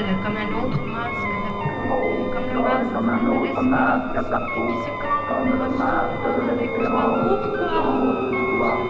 comme un autre masque, comme le masque de l'espace. Et puis c'est quand on ressort avec toi, pourquoi